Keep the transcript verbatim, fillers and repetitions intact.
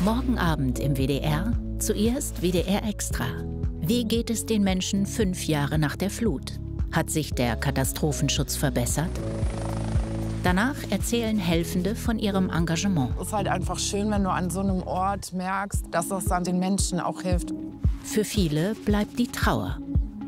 Morgen Abend im W D R, zuerst W D R Extra. Wie geht es den Menschen fünf Jahre nach der Flut? Hat sich der Katastrophenschutz verbessert? Danach erzählen Helfende von ihrem Engagement. Es ist halt einfach schön, wenn du an so einem Ort merkst, dass das dann den Menschen auch hilft. Für viele bleibt die Trauer.